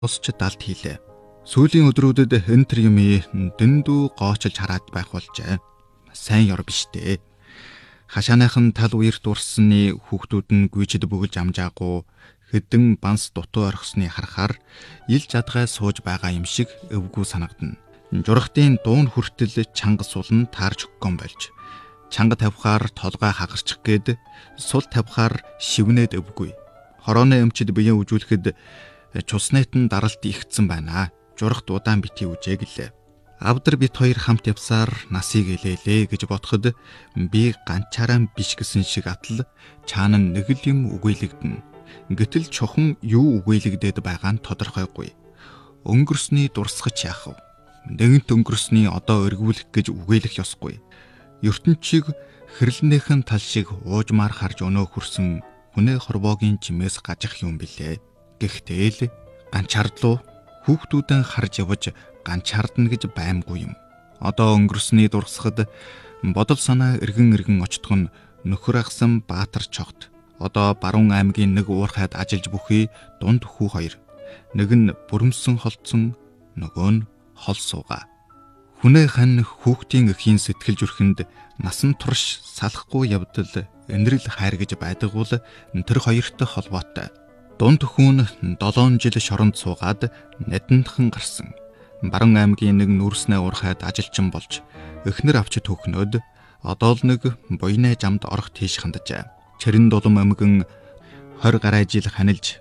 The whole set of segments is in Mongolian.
босч далд хийлээ. Сүүлийн өдрүүдэд энэ төр юмыг дэндүү гоочилж хараад байх болжээ. Сайн ёр биш дээ. Хашааныхан тал үер дурсны хүүхдүүд нь гүйчэд бөглж амжаагүй хэдэн банс дутуу орхисны харахаар ил жадгай сууж байгаа юм шиг өвгүү санагдана. Журхтын дуун хүртэл чанга сулн таарч өггөн болж. Чанга тавихаар толгой хагарчих гээд сул тавихаар шивнээд өвгүй. Хорооны эмчид биеэ үжүүлэхэд чуснайтан даралт ихсэн байна. Журхт удаан бити үжээ гэлээ. Авдар бит хоёр хамт явсаар насыг илээлээ гэж бодоход би ганчаараа биш гэсэн шиг атал чаана нэг л юм үгүйлэгдэнэ. Гэтэл чохон юу үгүйлэгдээд байгаа нь тодорхойгүй. Өнгөрсний дурсгач яах вэ? Нэгэнт өнгөрсний одоо өргүүлэх гэж үгүйлэх ёсгүй. ертөнчийг хэрлэнийхэн тал шиг уужмаар харж өнөө хүрсэн хүнээ хорвоогийн чимээс гажих юм билээ. Гэхдээ л ганчаардлуу хүүхдүүдэн харж явж ганчаардна гэж баймгүй юм. Одоо өнгөрсний дурсахад бодол санаа эргэн очтох нь нөхөр ахсан Баатар чогт. Одоо Баруун аймгийн нэг уурхайд ажиллаж бүхий дунд хүү хоёр. Нэг нь бүрэмсэн холдсон, нөгөө нь хол суугаа. Хүнээ хань хүүхдийн эхийн сэтгэл зүрхэнд насан турш салахгүй явдал энэрл хайр гэж байдаг бол тэр хоёртой холбоотой. Дунд хүүн 7 жил шоронд суугаад надандхан гарсан. Баруун аймгийн нэг нүрснээ уурхайд ажилчин болж эхнэр авч түүхнөөд одоо л нэг буйнаа жамд орох тийш ханджээ. Чэрэн дулам эмгэн 20 гаруй жил ханилж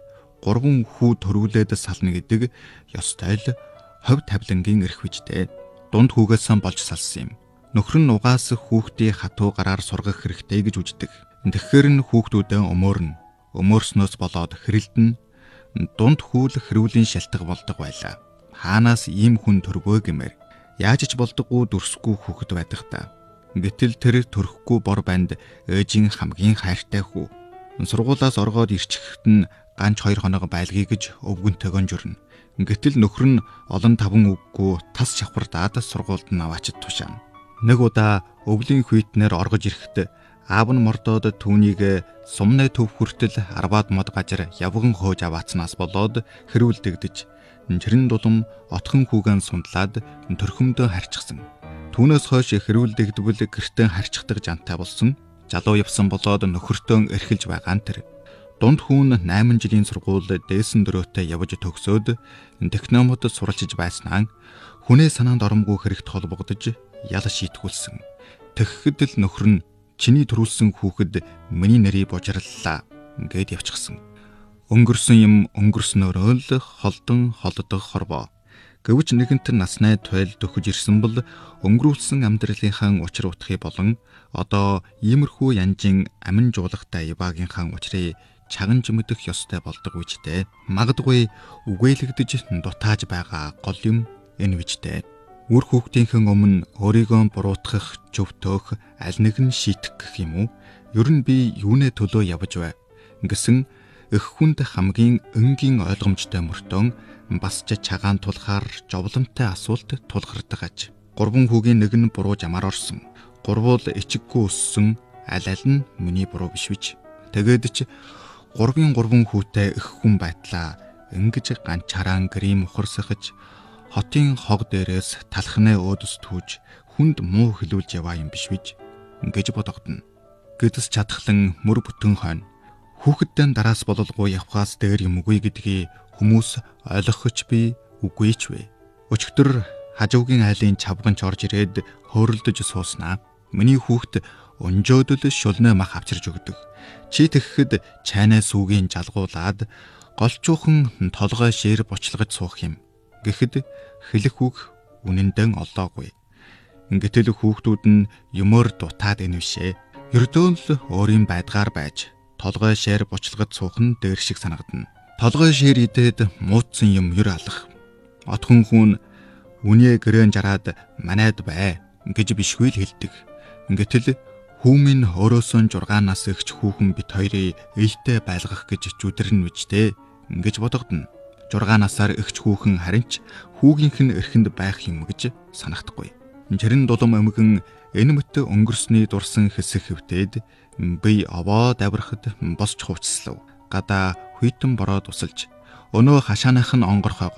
3 хүү төрүүлээд сална гэдэг ёстой л хов тавлангийн эрх вижтэй. Дунд хүүгээсэн болж салсан юм. Нөхөр нь угаас хүүхдийн хатуу гараар сургах хэрэгтэй гэж үздэг. Тэгэхээр нь хүүхдүүдээ өмөөрнө. Өмөөрснөөс болоод хэрэлдэн дунд хүүл хэрүүлийн шалтгаан болдог байлаа. Хаанаас ийм хүн төрвөө гэмээр яаж ч болдоггүй дүрсгүй хүүхэд байдаг та. Гэтэл тэр төрөхгүй бор банд ээжийн хамгийн хайртай хүү. Сургуулаас оргоод ирчихэхэд нь ганц 2 хоног байлгий гэж өвгөнтэйгөн журна. Гэтэл нөхөр нь олон таван үггүй тас шавхардаад сургуульд нь аваачд тушаана. Нэг удаа өвлийн хүйтнэр оргож ирэхэд аав нь мордоод түүнийг сумны төв хүртэл арбаад мод гажир явган хөөж аваацнаас болоод хэрүүлдэгдэж чэрэн дулам отхон хүүгэн сундлаад төрхөмдөө харчихсан. Түүнээс хойш хэрүүлдэгдвэл гэртээ харчихдаг жантай болсон. Залуу явсан болоод нөхөртөө эрхэлж байгаа нь тэр. Дунд хүүн 8 жилийн сургууль дээсэн дөрөөтэй явж төгсөөд техномод суралцж байснаа хүнээ санаанд оромгүй хэрэгт холбогдож ял шийтгүүлсэн. Тэгэхэд л нөхөр нь чиний төрүүлсэн хүүхэд миний нэрийг бужирлаа гэд явчихсан. Өнгөрсөн юм өнгөрснөөрөө л холдон холддог хорвоо. Гэвч нэгэнт насны туйл дөхөж ирсэн бол өнгөрүүлсэн амьдралынхаа учир утгыг болон одоо иймэрхүү янжин амин жуулгатай яваагийнхаа учрыг чаганж мэдэх ёстой болдог үедээ магадгүй үгээлэгдэж дутааж байгаа гол юм энэ үедээ үр хүүхдийнхэн өмнө өөрийгөө буруутгах зөвтөөх аль нэг нь шийтэх гэх юм уу? Ер нь би юунэ төлөө явж бай гэсэн эх хүнд хамгийн энгийн ойлгомжтой мөртөө бас ч чагаан тулахаар жовлонтой асуулт тулгардаг аж. 3 хүүгийн нэг нь буруу жамаар орсон. 3 ичиггүй өссөн аль нь миний буруу биш вич. Тэгээд ч 3 хүүтэй эх хүн байтлаа ингэж ганчаараа грим ухарсахж хотын хог дээрээс талхнаа өөдөс түүж хүнд муу хэлүүлж яваа юм биш вич гэж бодогдно. Гэдэс чадхлан мөр бүтэн хойно хүүхэддэн дараас бололгүй явхаас дээр юм үгүй гэдгийг хүмүүс ойлгохч би үгүй ч вэ. Өчигдөр хажуугийн айлын чавганч орж ирээд хөөрөлдөж сууснаа. Миний хүүхэд өнжөөдөл шулнаа мах авчирж өгдөг. Чи тэгэхэд чайнаа сүүгийн жалгуулад голчуухан толгой шээр бочлогож суух юм. Гэхэд хэлэх үг үнэндээ олоогүй. Гэтэл хүүхдүүд нь юмор дутаад энэ вишээ. Ердөө л өөрийн байдгаар байж толгой шээр бочлогод суух нь дээр шиг санагдана. Толгой шээр идээд муудсан юм юр алах. Отхон хүн үнэ гэрэн жараад манайд бай гэж бишгүй л хэлдэг. Гэтэл хүүмийн өөрөөсөө 6 нас ихч хүүхэн бит хоёрыг ээлтэй байлгах гэж зүдэрнэ үжтэй гэж бодогдно. 6 насаар ихч хүүхэн харин ч хүүгийнх нь эрхэнд байх юм гэж санагдахгүй. Чэрэн дулам эмгэн энэ мэт өнгөрсний дурсан хэсэг хөвтөөд би овоо даврахад босч хувцслав. Гадаа хүйтэн бороод усалж Өнөө хашааных нь онгорхой